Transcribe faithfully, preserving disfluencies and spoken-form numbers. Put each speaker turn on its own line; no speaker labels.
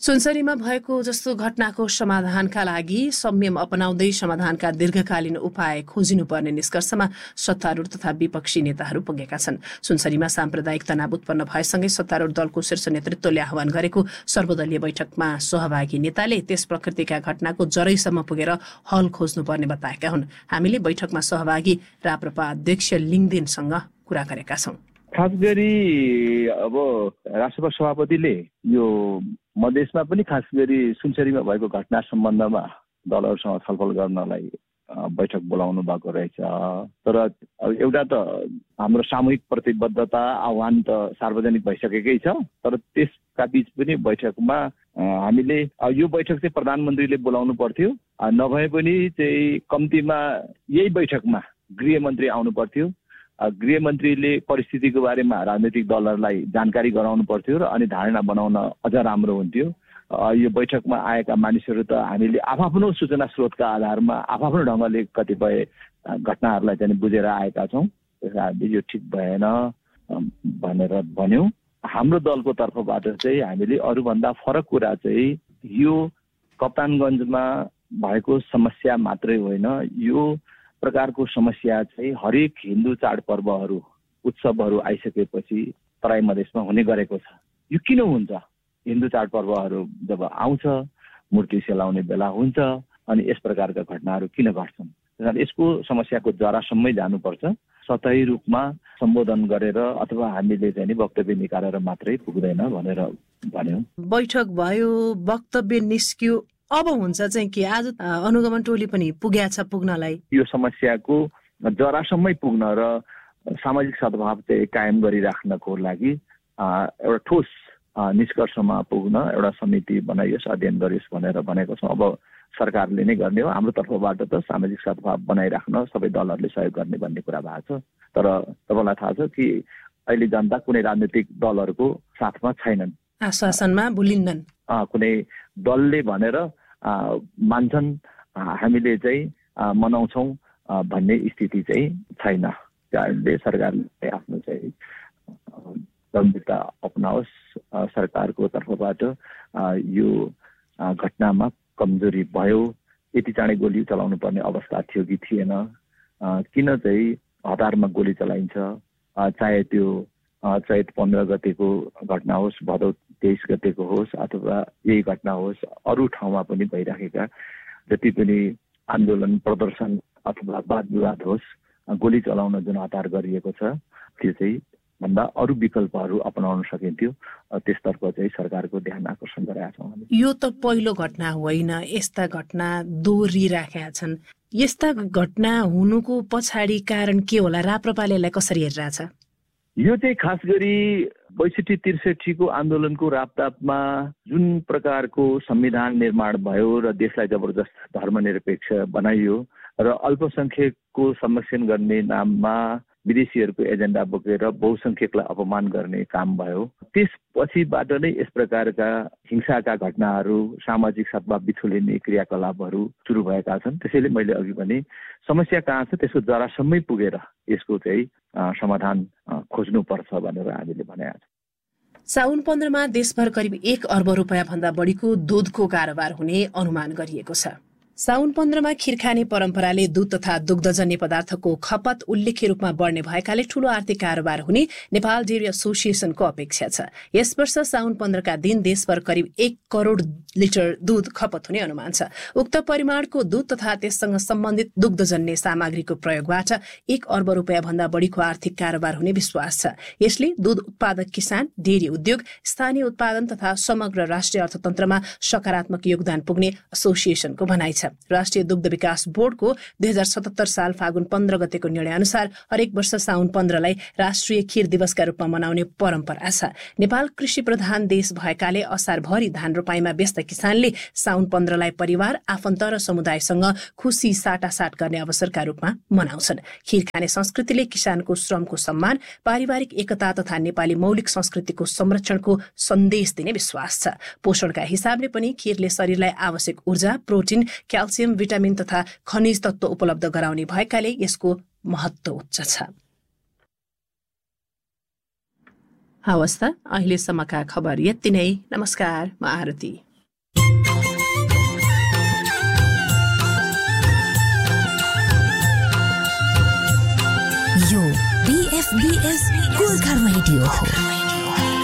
सुनसरीमा भएको जस्तो घटनाको समाधानका लागि संयम अपनाउँदै समाधानका दीर्घकालीन उपाय खोजिनुपर्ने निष्कर्षमा सत्तारूढ तथा विपक्षी नेताहरू पुगेका छन्। सुनसरीमा साम्प्रदायिक तनाव उत्पन्न भएसँगै सत्तारूढ दलको शीर्ष नेतृत्वले आह्वान गरेको सर्वदलीय बैठकमा सहभागी नेताले त्यस प्रकृतिका घटनाको जरैसम्म पुगेर हल खोज्नुपर्ने बताएका हुन्। हामीले बैठकमा सहभागी राप्रपा अध्यक्ष लिङदेनसँग कुरा गरेका छौं।
खास गरी अब राष्ट्रपा सभापतिले यो मधेसमा पनि खास गरी सुनसरीमा भएको घटना सम्बन्धमा दलहरूसँग छलफल गर्नलाई बैठक बोलाउनु भएको रहेछ। तर एउटा त हाम्रो सामूहिक प्रतिबद्धता आह्वान त सार्वजनिक भइसकेकै छ। तर त्यसका बीच पनि बैठकमा हामीले यो बैठक चाहिँ प्रधानमन्त्रीले बोलाउनु पर्थ्यो, नभए पनि चाहिँ कम्तीमा यही बैठकमा गृहमन्त्री आउनु पर्थ्यो। गृहमन्त्रीले परिस्थितिको बारेमा राजनैतिक दलहरूलाई जानकारी गराउनु पर्थ्यो र अनि धारणा बनाउन अझ राम्रो हुन्थ्यो। यो बैठकमा आएका मानिसहरू त हामीले आफ्नो सूचना स्रोतका आधारमा आफ्नो ढङ्गले कतिपय घटनाहरूलाई चाहिँ बुझेर आएका छौँ। त्यसले यो ठिक भएन भनेर भन्यौँ। हाम्रो दलको तर्फबाट चाहिँ हामीले अरूभन्दा फरक कुरा चाहिँ यो कप्तानगञ्जमा भएको समस्या मात्रै होइन, यो प्रकारको समस्या चाहिँ हरेक हिन्दू चाडपर्वहरू उत्सवहरू आइसकेपछि तराई मधेसमा हुने गरेको छ। यो किन हुन्छ? हिन्दू चाडपर्वहरू जब आउँछ, मूर्ति सेलाउने बेला हुन्छ, अनि यस प्रकारका घटनाहरू किन घट्छन्? यसको समस्याको जरासम्मै जानुपर्छ। सतही रूपमा सम्बोधन गरेर अथवा हामीले चाहिँ वक्तव्य निकालेर मात्रै पुग्दैन भनेर भन्यौँ।
बैठक भयो, वक्तव्य निस्क्यो, अब हुन्छ चाहिँ कि आज अनुगमन टोली पनि पुग्या छ पुग्नलाई।
यो समस्याको जरासम्मै पुग्न र सामाजिक सद्भाव चाहिँ कायम गरिराख्नको लागि एउटा ठोस निष्कर्षमा पुग्न एउटा समिति बनाइयोस्, अध्ययन गरियोस् भनेर भनेको छौँ। अब सरकारले नै गर्ने हो। हाम्रो तर्फबाट त सामाजिक सद्भाव बनाइराख्न सबै दलहरूले सहयोग गर्ने भन्ने कुरा भएको छ। तर तपाईँलाई थाहा छ कि अहिले जनता कुनै राजनैतिक दलहरूको साथमा छैनन्,
आश्वासनमा भुलिन्नन्।
कुनै दलले भनेर मान्छन् हामीले चाहिँ मनाउँछौँ भन्ने स्थिति चाहिँ छैन। त्यसले सरकारले आफ्नो चाहिँ गम्भीरता अपनाओस्। सरकारको तर्फबाट यो घटनामा कमजोरी भयो, यति चाँडै गोली चलाउनु पर्ने अवस्था थियो कि थिएन, किन चाहिँ हतारमा गोली चलाइन्छ, चाहे त्यो चैत पन्ध्र गतेको घटना होस्, भदौ तेइस गतेको होस्, अथवा यही घटना होस्, अरू ठाउँमा पनि भइराखेका जति पनि आन्दोलन प्रदर्शन अथवा वाद विवाद होस्, गोली चलाउन जुन हतार गरिएको छ त्यो चाहिँ भन्दा अरू विकल्पहरू अपनाउन सकिन्थ्यो। त्यसतर्फ चाहिँ सरकारको ध्यान आकर्षण गरेका छौँ।
यो त पहिलो घटना होइन, यस्ता घटना दोहोरिराखेका छन्। यस्ता घटना हुनुको पछाडि कारण के होला? राप्रपाले यसलाई कसरी हेरिरहेछ?
यो चाहिँ खास गरी बैसठी त्रिसठीको आन्दोलनको रापतापमा जुन प्रकारको संविधान निर्माण भयो र देशलाई जबरजस्त धर्मनिरपेक्ष बनाइयो र अल्पसंख्यकको संरक्षण गर्ने नाममा विदेशीहरूको एजेन्डा बोकेर बहुसंख्यकलाई अपमान गर्ने काम भयो। त्यसपछिबाट नै यस प्रकारका हिंसाका घटनाहरू, सामाजिक सद्भाव बिथुलिने क्रियाकलापहरू सुरु भएका छन्। त्यसैले मैले अघि भने समस्या कहाँ छ त्यसको जरासम्मै पुगेर यसको चाहिँ समाधान खोज्नुपर्छ भनेर हामीले भनेका छौँ।
साउन पन्ध्रमा देशभर करिब एक अर्ब रुपियाँ भन्दा बढीको दूधको कारोबार हुने अनुमान गरिएको छ। साउन पन्ध्रमा खिरखाने परम्पराले दूध तथा दुग्धजन्य पदार्थको खपत उल्लेख्य रूपमा बढ्ने भएकाले ठूलो आर्थिक कारोबार हुने नेपाल डेयरी एसोसिएसनको अपेक्षा छ। यस वर्ष साउन पन्ध्रका दिन देशभर करिब एक करोड लिटर दूध खपत हुने अनुमान छ। उक्त परिमाणको दूध तथा त्यससँग सम्बन्धित दुग्धजन्य सामग्रीको प्रयोगबाट एक अर्ब रुपियाँ भन्दा बढीको आर्थिक कारोबार हुने विश्वास छ। यसले दूध उत्पादक किसान, डेयरी उद्योग, स्थानीय उत्पादन तथा समग्र राष्ट्रिय अर्थतन्त्रमा सकारात्मक योगदान पुग्ने एसोसिएसनको भनाइ छ। राष्ट्रिय दुग्ध विकास बोर्डको दुई हजार सतहत्तर साल फागुन पन्ध्र गतेको निर्णय अनुसार हरेक वर्ष साउन पन्ध्रलाई राष्ट्रिय खीर दिवसका रूपमा मनाउने परम्परा छ। नेपाल कृषि प्रधान देश भएकाले असारभरि धान रोपाइँमा व्यस्त किसानले साउन पन्ध्रलाई परिवार, आफन्त र समुदायसँग खुसी साटासाट गर्ने अवसरका रूपमा मनाउँछन्। खीर खाने संस्कृतिले किसानको श्रमको सम्मान, पारिवारिक एकता तथा नेपाली मौलिक संस्कृतिको संरक्षणको सन्देश दिने विश्वास छ। पोषणका हिसाबले पनि खीरले शरीरलाई आवश्यक ऊर्जा, प्रोटिन, क्याल्सियम, भिटामिन तथा खनिज तत्व उपलब्ध गराउने भएकाले यसको महत्त्व उच्च छ। हवस् त, अहिलेसम्मका खबर यति नै। नमस्कार, म आरती।
B F B S Gorkha radio हो।